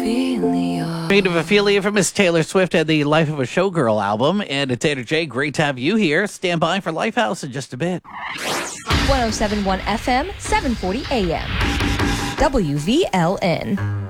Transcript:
Ophelia. Fate of Ophelia from Miss Taylor Swift and the Life of a Showgirl album. And it's Taylor J. Great to have you here. Stand by for Lifehouse in just a bit. 1071 FM, 740 AM. WVLN.